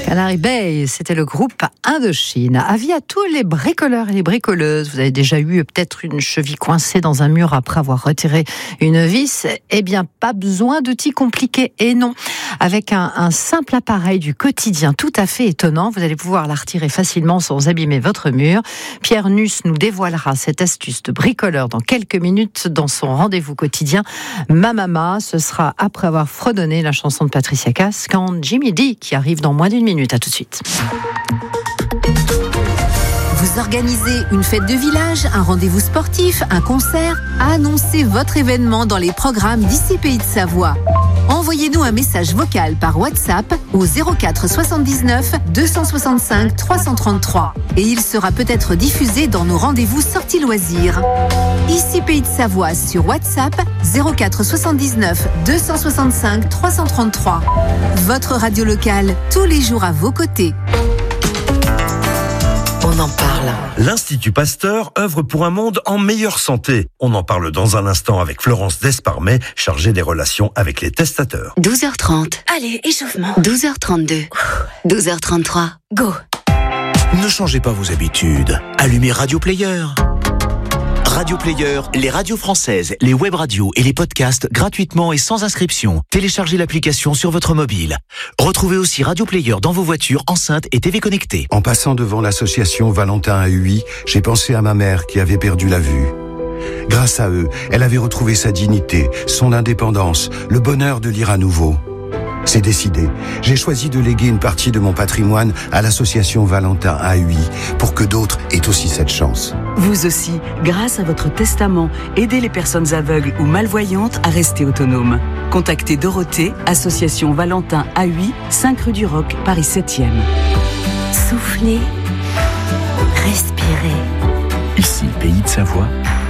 Canary Bay, c'était le groupe Indochine. Avis à tous les bricoleurs et les bricoleuses. Vous avez déjà eu peut-être une cheville coincée dans un mur après avoir retiré une vis. Eh bien, pas besoin d'outils compliqués. Et non, avec un simple appareil du quotidien tout à fait étonnant, vous allez pouvoir la retirer facilement sans abîmer votre mur. Pierre Nuss nous dévoilera cette astuce de bricoleur dans quelques minutes dans son rendez-vous quotidien Mamama. Ce sera après avoir fredonné la chanson de Patricia Cass quand Jimmy D qui arrive dans moins d'une minute. À tout de suite. Vous organisez une fête de village, un rendez-vous sportif, un concert? Annoncez votre événement dans les programmes d'ici Pays de Savoie. Envoyez-nous un message vocal par WhatsApp au 04 79 265 333 et il sera peut-être diffusé dans nos rendez-vous sorties loisirs. Ici Pays de Savoie sur WhatsApp 04 79 265 333. Votre radio locale, tous les jours à vos côtés. On en parle. L'Institut Pasteur œuvre pour un monde en meilleure santé. On en parle dans un instant avec Florence Desparmet, chargée des relations avec les testateurs. 12h30. Allez, échauffement. 12h32. 12h33. Go. Ne changez pas vos habitudes. Allumez Radio Player. Radio Player, les radios françaises, les web radios et les podcasts gratuitement et sans inscription. Téléchargez l'application sur votre mobile. Retrouvez aussi Radio Player dans vos voitures, enceintes et TV connectées. En passant devant l'association Valentin à UI, j'ai pensé à ma mère qui avait perdu la vue. Grâce à eux, elle avait retrouvé sa dignité, son indépendance, le bonheur de lire à nouveau. C'est décidé. J'ai choisi de léguer une partie de mon patrimoine à l'association Valentin à UI pour que d'autres aient aussi cette chance. Vous aussi, grâce à votre testament, aidez les personnes aveugles ou malvoyantes à rester autonomes. Contactez Dorothée, association Valentin à UI, 5 rue du Roc, Paris 7e. Soufflez, respirez. Ici, Pays de Savoie,